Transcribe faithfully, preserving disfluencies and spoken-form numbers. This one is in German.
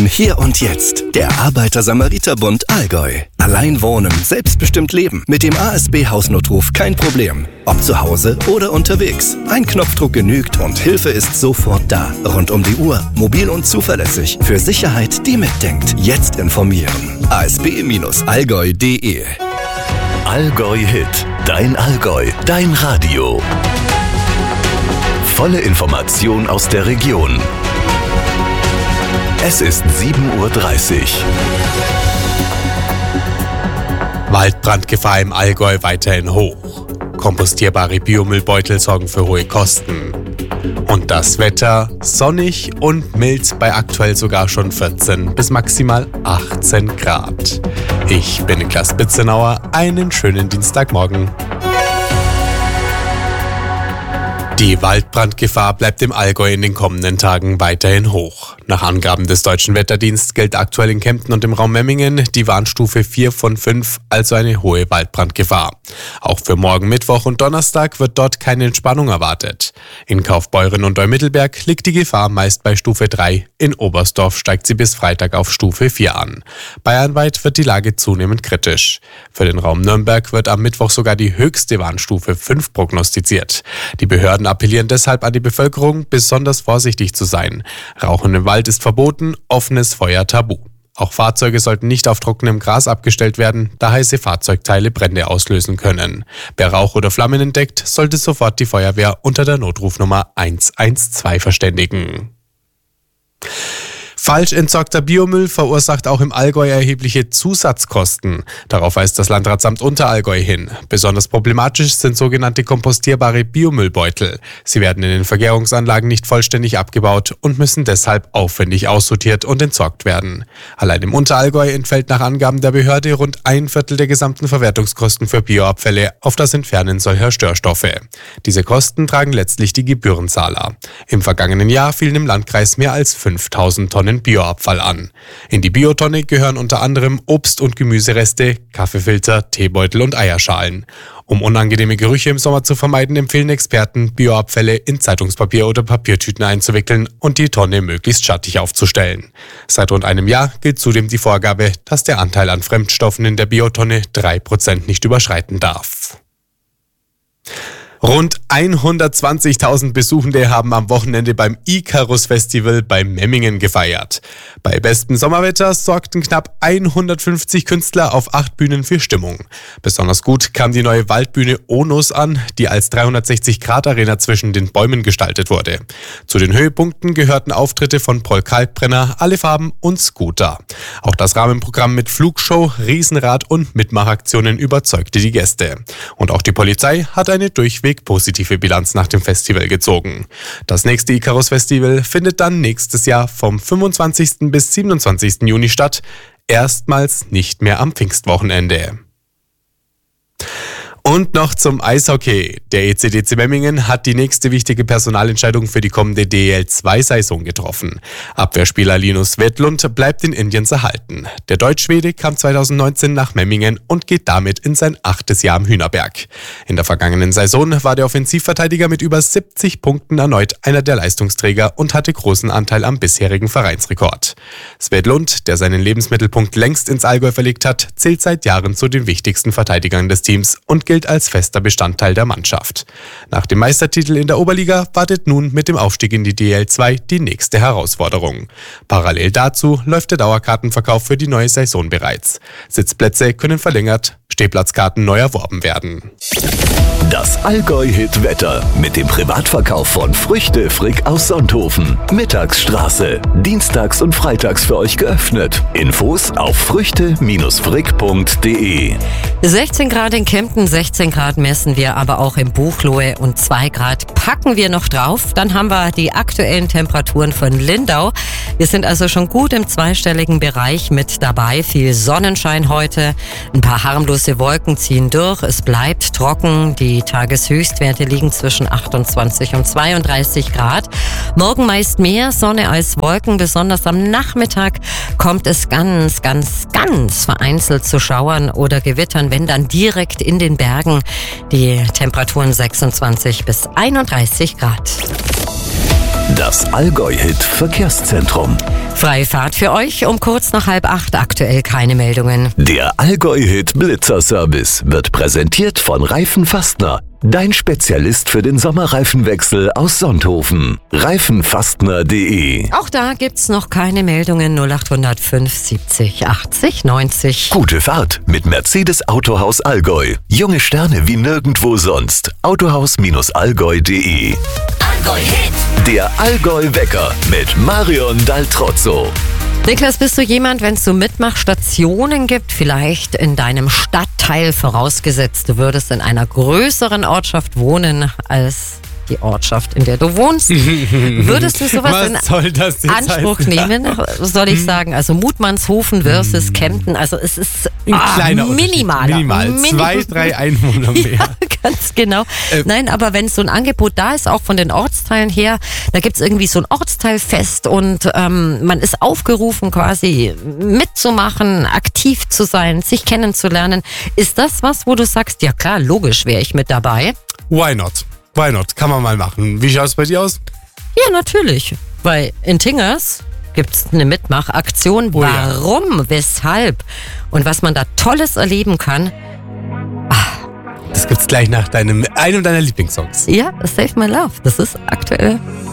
Hier und jetzt, der Arbeiter-Samariter-Bund Allgäu. Allein wohnen, selbstbestimmt leben. Mit dem A S B-Hausnotruf kein Problem. Ob zu Hause oder unterwegs. Ein Knopfdruck genügt und Hilfe ist sofort da. Rund um die Uhr, mobil und zuverlässig. Für Sicherheit, die mitdenkt. Jetzt informieren. a s b Bindestrich allgäu punkt d e Allgäu Hit. Dein Allgäu. Dein Radio. Volle Information aus der Region. Es ist sieben Uhr dreißig. Waldbrandgefahr im Allgäu weiterhin hoch. Kompostierbare Biomüllbeutel sorgen für hohe Kosten. Und das Wetter sonnig und mild bei aktuell sogar schon vierzehn bis maximal achtzehn Grad. Ich bin Niklas Bitzenauer, einen schönen Dienstagmorgen. Die Waldbrandgefahr bleibt im Allgäu in den kommenden Tagen weiterhin hoch. Nach Angaben des Deutschen Wetterdienstes gilt aktuell in Kempten und im Raum Memmingen die Warnstufe vier von fünf, also eine hohe Waldbrandgefahr. Auch für morgen Mittwoch und Donnerstag wird dort keine Entspannung erwartet. In Kaufbeuren und Deu-Mittelberg liegt die Gefahr meist bei Stufe drei, in Oberstdorf steigt sie bis Freitag auf Stufe vier an. Bayernweit wird die Lage zunehmend kritisch. Für den Raum Nürnberg wird am Mittwoch sogar die höchste Warnstufe fünf prognostiziert. Die Behörden appellieren deshalb an die Bevölkerung, besonders vorsichtig zu sein. Rauchen im Wald ist verboten, offenes Feuer tabu. Auch Fahrzeuge sollten nicht auf trockenem Gras abgestellt werden, da heiße Fahrzeugteile Brände auslösen können. Wer Rauch oder Flammen entdeckt, sollte sofort die Feuerwehr unter der Notrufnummer eins eins zwei verständigen. Falsch entsorgter Biomüll verursacht auch im Allgäu erhebliche Zusatzkosten. Darauf weist das Landratsamt Unterallgäu hin. Besonders problematisch sind sogenannte kompostierbare Biomüllbeutel. Sie werden in den Vergärungsanlagen nicht vollständig abgebaut und müssen deshalb aufwendig aussortiert und entsorgt werden. Allein im Unterallgäu entfällt nach Angaben der Behörde rund ein Viertel der gesamten Verwertungskosten für Bioabfälle auf das Entfernen solcher Störstoffe. Diese Kosten tragen letztlich die Gebührenzahler. Im vergangenen Jahr fielen im Landkreis mehr als fünftausend Tonnen Bioabfall an. In die Biotonne gehören unter anderem Obst- und Gemüsereste, Kaffeefilter, Teebeutel und Eierschalen. Um unangenehme Gerüche im Sommer zu vermeiden, empfehlen Experten, Bioabfälle in Zeitungspapier oder Papiertüten einzuwickeln und die Tonne möglichst schattig aufzustellen. Seit rund einem Jahr gilt zudem die Vorgabe, dass der Anteil an Fremdstoffen in der Biotonne drei Prozent nicht überschreiten darf. Rund hundertzwanzigtausend Besuchende haben am Wochenende beim Icarus Festival bei Memmingen gefeiert. Bei bestem Sommerwetter sorgten knapp hundertfünfzig Künstler auf acht Bühnen für Stimmung. Besonders gut kam die neue Waldbühne Onus an, die als dreihundertsechzig Grad Arena zwischen den Bäumen gestaltet wurde. Zu den Höhepunkten gehörten Auftritte von Paul Kalkbrenner, Alle Farben und Scooter. Auch das Rahmenprogramm mit Flugshow, Riesenrad und Mitmachaktionen überzeugte die Gäste. Und auch die Polizei hat eine durchweg positive Bilanz nach dem Festival gezogen. Das nächste Icarus Festival findet dann nächstes Jahr vom fünfundzwanzigsten bis siebenundzwanzigsten Juni statt, erstmals nicht mehr am Pfingstwochenende. Und noch zum Eishockey. Der E C D C Memmingen hat die nächste wichtige Personalentscheidung für die kommende D E L zwei Saison getroffen. Abwehrspieler Linus Wedlund bleibt den Indians erhalten. Der Deutschschwede kam zweitausendneunzehn nach Memmingen und geht damit in sein achtes Jahr am Hühnerberg. In der vergangenen Saison war der Offensivverteidiger mit über siebzig Punkten erneut einer der Leistungsträger und hatte großen Anteil am bisherigen Vereinsrekord. Wedlund, der seinen Lebensmittelpunkt längst ins Allgäu verlegt hat, zählt seit Jahren zu den wichtigsten Verteidigern des Teams und gilt als fester Bestandteil der Mannschaft. Nach dem Meistertitel in der Oberliga wartet nun mit dem Aufstieg in die D E L zwei die nächste Herausforderung. Parallel dazu läuft der Dauerkartenverkauf für die neue Saison bereits. Sitzplätze können verlängert, Stehplatzkarten neu erworben werden. Das Allgäu-Hit-Wetter mit dem Privatverkauf von Früchte Frick aus Sonthofen. Mittagsstraße. Dienstags und freitags für euch geöffnet. Infos auf früchte Frick punkt d e. sechzehn Grad in Kempten, sechzehn Grad messen wir aber auch im Buchloe und zwei Grad packen wir noch drauf. Dann haben wir die aktuellen Temperaturen von Lindau. Wir sind also schon gut im zweistelligen Bereich mit dabei. Viel Sonnenschein heute. Ein paar harmlose Wolken ziehen durch. Es bleibt trocken. Die Tageshöchstwerte liegen zwischen achtundzwanzig und zweiunddreißig Grad. Morgen meist mehr Sonne als Wolken. Besonders am Nachmittag kommt es ganz, ganz, ganz vereinzelt zu Schauern oder Gewittern, wenn dann direkt in den Bergen. Die Temperaturen sechsundzwanzig bis einunddreißig Grad. Das Allgäu-Hit Verkehrszentrum. Freie Fahrt für euch um kurz nach halb acht. Aktuell keine Meldungen. Der Allgäu-Hit Blitzerservice wird präsentiert von Reifen Fastner. Dein Spezialist für den Sommerreifenwechsel aus Sonthofen. reifenfastner punkt de. Auch da gibt's noch keine Meldungen. null acht null fünf siebzig achtzig neunzig. Gute Fahrt mit Mercedes Autohaus Allgäu. Junge Sterne wie nirgendwo sonst. autohaus Allgäu punkt de. Allgäu-Hit. Der Allgäu-Wecker mit Marion Daltrozzo. Niklas, bist du jemand, wenn es so Mitmachstationen gibt, vielleicht in deinem Stadtteil, vorausgesetzt, du würdest in einer größeren Ortschaft wohnen als die Ortschaft, in der du wohnst. Würdest du sowas Was in soll das jetzt Anspruch heißen? nehmen, soll ich sagen? Also Mutmannshofen versus Kempten, also es ist Ein ah, kleiner Unterschied. minimaler. Minimal. Minim- Zwei, drei Einwohner mehr. Ja, ganz genau. Äh, Nein, aber wenn so ein Angebot da ist, auch von den Ortsteilen her, da gibt's irgendwie so ein Ortsteilfest und ähm, man ist aufgerufen, quasi mitzumachen, aktiv zu sein, sich kennenzulernen. Ist das was, wo du sagst, ja klar, logisch wäre ich mit dabei? Why not? Why not? Kann man mal machen. Wie schaut es bei dir aus? Ja, natürlich. Weil in Tingers gibt's eine Mitmachaktion. Oh ja. Warum? Weshalb? Und was man da Tolles erleben kann, Das gibt's gleich nach deinem, einem deiner Lieblingssongs. ja, Save My Love. Das ist aktuell